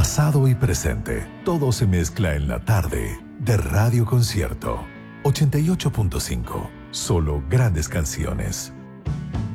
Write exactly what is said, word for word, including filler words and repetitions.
pasado y presente, todo se mezcla en la tarde de Radio Concierto. ochenta y ocho punto cinco. Solo grandes canciones.